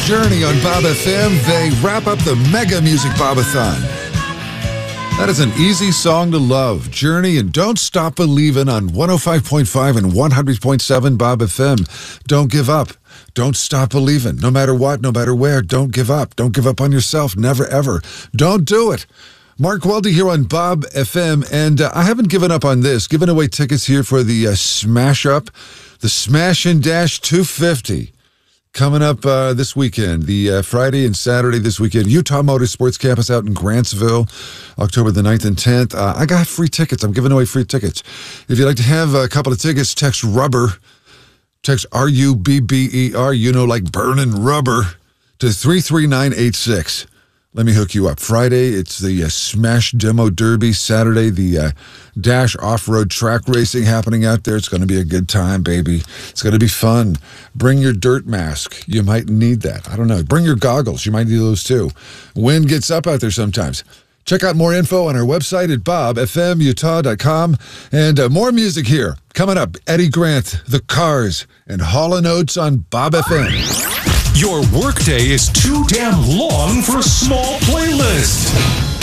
Journey on Bob FM. They wrap up the Mega Music Bobathon. That is an easy song to love. Journey and Don't Stop Believin' on 105.5 and 100.7 Bob FM. Don't give up. Don't stop believing. No matter what, no matter where, don't give up. Don't give up on yourself. Never, ever. Don't do it. Mark Weldy here on Bob FM, and I haven't given up on this. Giving away tickets here for the Smash Up, the Smash and Dash 250. Coming up this weekend, the Friday and Saturday this weekend, Utah Motorsports Campus out in Grantsville, October the 9th and 10th. I got free tickets. I'm giving away free tickets. If you'd like to have a couple of tickets, text RUBBER, text RUBBER, like burning rubber, to 33986. Let me hook you up. Friday, it's the Smash Demo Derby. Saturday, the Dash Off-Road Track Racing happening out there. It's going to be a good time, baby. It's going to be fun. Bring your dirt mask. You might need that. I don't know. Bring your goggles. You might need those too. Wind gets up out there sometimes. Check out more info on our website at bobfmutah.com. And more music here. Coming up, Eddie Grant, The Cars, and Hall & Oates on Bob FM. Your workday is too damn long for a small playlist.